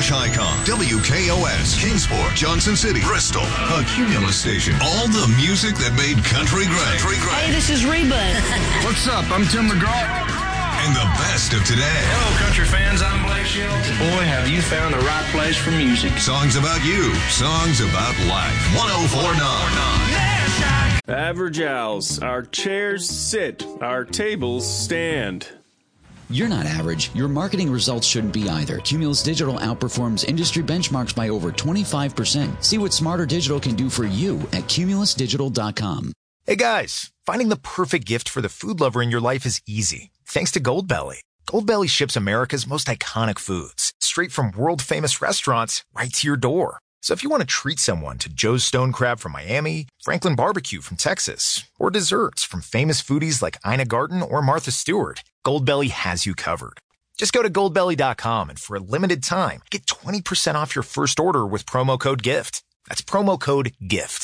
Chi-Com, WKOS, Kingsport, Johnson City, Bristol, a Cumulus station. All the music that made country great. Hey, this is Reba. What's up? I'm Tim McGraw. And the best of today. Hello, country fans. I'm Blake Shelton. Boy, have you found the right place for music. Songs about you. Songs about life. 104.9. Average Owls. Our chairs sit. Our tables stand. You're not average. Your marketing results shouldn't be either. Cumulus Digital outperforms industry benchmarks by over 25%. See what Smarter Digital can do for you at cumulusdigital.com. Hey guys, finding the perfect gift for the food lover in your life is easy. Thanks to Goldbelly. Goldbelly ships America's most iconic foods straight from world-famous restaurants right to your door. So if you want to treat someone to Joe's Stone Crab from Miami, Franklin Barbecue from Texas, or desserts from famous foodies like Ina Garten or Martha Stewart, Goldbelly has you covered. Just go to goldbelly.com and for a limited time, get 20% off your first order with promo code GIFT. That's promo code GIFT.